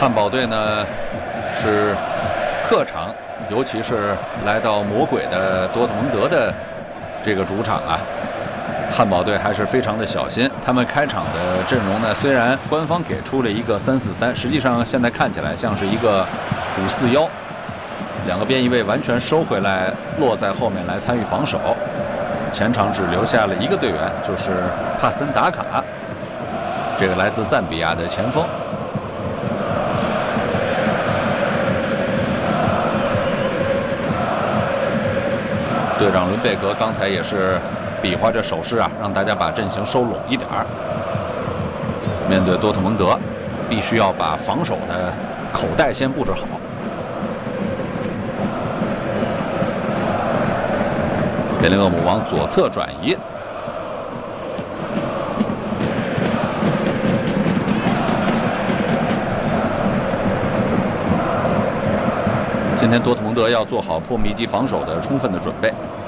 汉堡队呢是客场，尤其是来到魔鬼的多特蒙德的这个主场啊，汉堡队还是非常的小心。他们开场的阵容呢，虽然官方给出了一个3-4-3，实际上现在看起来像是一个5-4-1，两个边翼位完全收回来，落在后面来参与防守。前场只留下了一个队员，就是帕森达卡，这个来自赞比亚的前锋。队长伦贝格刚才也是比划着手势啊，让大家把阵型收拢一点儿。面对多特蒙德，必须要把防守的口袋先布置好。贝林厄姆往左侧转移，今天多特蒙德要做好破密集防守的充分的准备。